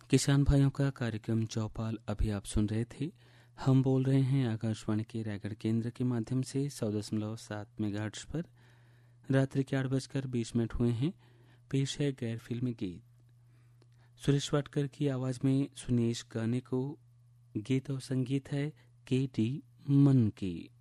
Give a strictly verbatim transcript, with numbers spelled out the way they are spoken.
किसान भाइयों का कार्यक्रम चौपाल अभी आप सुन रहे थे। हम बोल रहे हैं आकाशवाणी के रायगढ़ केंद्र के माध्यम से सौ दशमलव सात मेगाहर्ट्ज पर। रात्रि के आठ बजकर बीस मिनट हुए हैं। पेश है गैर फिल्मी गीत। सुरेश वाडकर की आवाज में सुनेश गाने को। गीत और संगीत है के डी मन की।